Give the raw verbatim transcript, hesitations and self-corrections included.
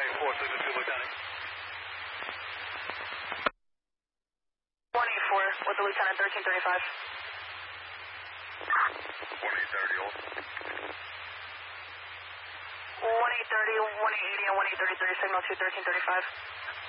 eighty-four, signal two, Lieutenant. one eighty-four with the Lieutenant, thirteen thirty-five. one eight thirty, all. one eight thirty, one eight eighty, and one eight thirty-three, signal two, thirteen thirty-five.